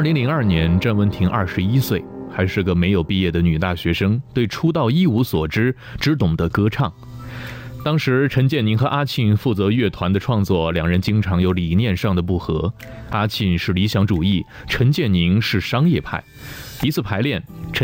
2002年，郑文婷21岁，还是个没有毕业的女大学生，对出道一无所知，只懂得歌唱。当时陈建宁和阿庆负责乐团的创作，两人经常有理念上的不合。阿庆是理想主义，陈建宁是商业派。一次排练，陈